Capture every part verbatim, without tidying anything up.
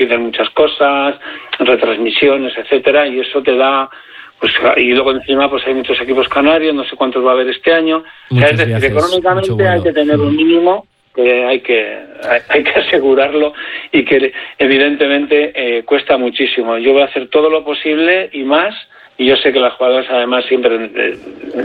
piden muchas cosas, retransmisiones, etcétera, y eso te da... Pues, y luego encima pues hay muchos equipos canarios, no sé cuántos va a haber este año. O sea, es decir, viajes, económicamente hay que tener un mínimo, que hay que hay, hay que asegurarlo, y que evidentemente eh, cuesta muchísimo. Yo voy a hacer todo lo posible y más, y yo sé que las jugadoras además siempre eh,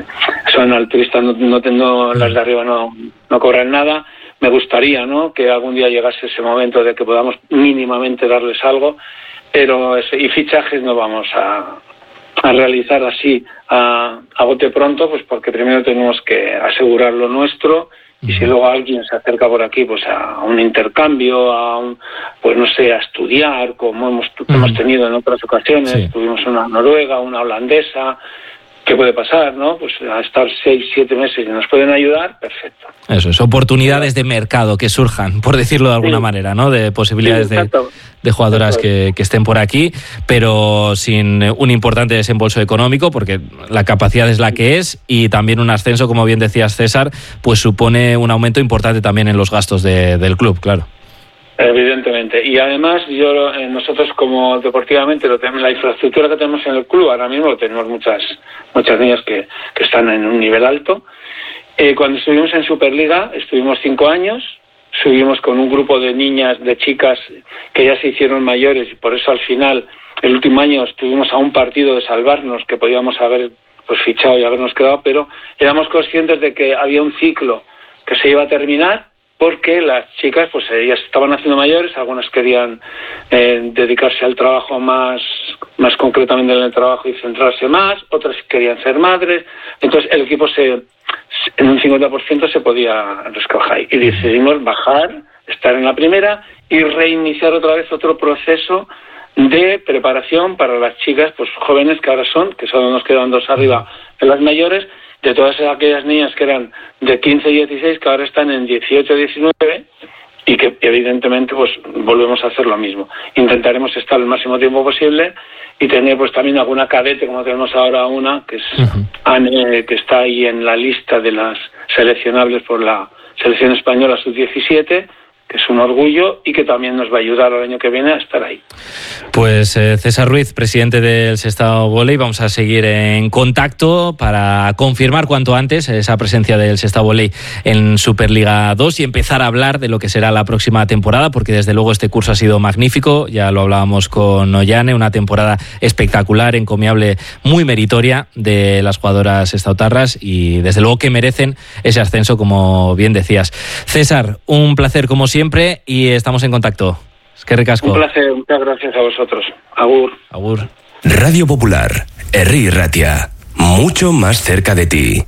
son altruistas, no, no, no las de arriba no, no cobran nada. Me gustaría, ¿no?, que algún día llegase ese momento de que podamos mínimamente darles algo, pero ese, y fichajes no vamos a a realizar así a, a bote pronto, pues porque primero tenemos que asegurar lo nuestro, y si luego alguien se acerca por aquí pues a un intercambio, a un, pues no sé, a estudiar, como hemos, uh-huh. hemos tenido en otras ocasiones, sí. Tuvimos una noruega, una holandesa, ¿qué puede pasar, no? Pues a estar seis, siete meses y nos pueden ayudar, perfecto. Eso es, oportunidades de mercado que surjan, por decirlo de alguna sí. manera, ¿no? De posibilidades sí, de, de jugadoras que, que estén por aquí, pero sin un importante desembolso económico, porque la capacidad es la que es, y también un ascenso, como bien decías, César, pues supone un aumento importante también en los gastos de, del club, claro. Evidentemente, y además yo eh, nosotros como deportivamente lo tenemos, la infraestructura que tenemos en el club ahora mismo, tenemos muchas muchas niñas que, que están en un nivel alto. Eh, cuando estuvimos en Superliga estuvimos cinco años, subimos con un grupo de niñas, de chicas que ya se hicieron mayores, y por eso al final el último año estuvimos a un partido de salvarnos, que podíamos haber pues fichado y habernos quedado, pero éramos conscientes de que había un ciclo que se iba a terminar, porque las chicas pues ellas estaban haciendo mayores, algunas querían eh, dedicarse al trabajo más más concretamente en el trabajo y centrarse más, otras querían ser madres, entonces el equipo se en un cincuenta por ciento se podía rescajar, y decidimos bajar, estar en la primera y reiniciar otra vez otro proceso de preparación para las chicas pues jóvenes que ahora son, que solo nos quedan dos arriba en las mayores, de todas aquellas niñas que eran de quince y dieciséis, que ahora están en dieciocho, diecinueve, y que evidentemente pues volvemos a hacer lo mismo. Intentaremos estar el máximo tiempo posible y tener pues también alguna cadete, como tenemos ahora una, que es uh-huh. Anne, que está ahí en la lista de las seleccionables por la selección española sub diecisiete, que es un orgullo y que también nos va a ayudar el año que viene a estar ahí. Pues eh, César Ruiz, presidente del Sestao Volley, vamos a seguir en contacto para confirmar cuanto antes esa presencia del Sestao Volley en Superliga dos y empezar a hablar de lo que será la próxima temporada, porque desde luego este curso ha sido magnífico, ya lo hablábamos con Ollane, una temporada espectacular, encomiable, muy meritoria de las jugadoras sestautarras, y desde luego que merecen ese ascenso, como bien decías. César, un placer como siempre. Siempre, y estamos en contacto. Es que recasco. Un placer, muchas gracias a vosotros. Agur. Agur. Radio Popular, Herri Ratia, mucho más cerca de ti.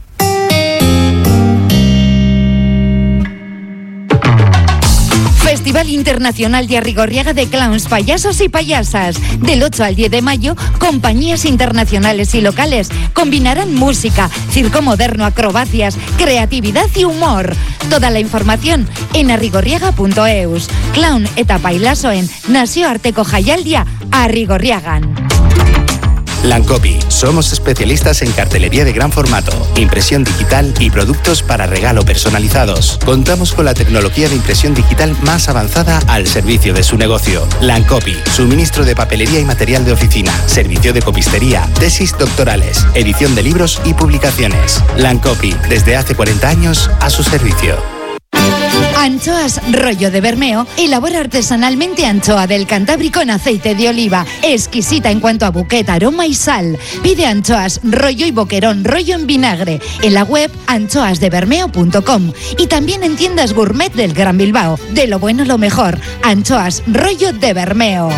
Festival Internacional de Arrigorriaga de Clowns, Payasos y Payasas. Del ocho al diez de mayo, compañías internacionales y locales combinarán música, circo moderno, acrobacias, creatividad y humor. Toda la información en arrigorriaga punto eus. Clown eta pailasoen nazioarteko jaialdia Arrigorriagan. Lancopi. Somos especialistas en cartelería de gran formato, impresión digital y productos para regalo personalizados. Contamos con la tecnología de impresión digital más avanzada al servicio de su negocio. Lancopi. Suministro de papelería y material de oficina, servicio de copistería, tesis doctorales, edición de libros y publicaciones. Lancopi. Desde hace cuarenta años a su servicio. Anchoas Rollo de Bermeo elabora artesanalmente anchoa del Cantábrico en aceite de oliva, exquisita en cuanto a buquet, aroma y sal. Pide anchoas Rollo y boquerón Rollo en vinagre en la web anchoas de bermeo punto com y también en tiendas gourmet del Gran Bilbao. De lo bueno lo mejor, Anchoas Rollo de Bermeo.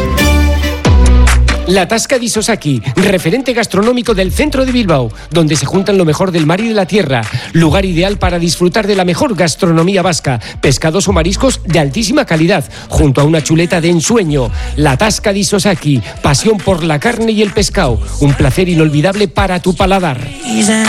La Tasca di Sosaki, referente gastronómico del centro de Bilbao, donde se juntan lo mejor del mar y de la tierra. Lugar ideal para disfrutar de la mejor gastronomía vasca, pescados o mariscos de altísima calidad, junto a una chuleta de ensueño. La Tasca di Sosaki, pasión por la carne y el pescado, un placer inolvidable para tu paladar.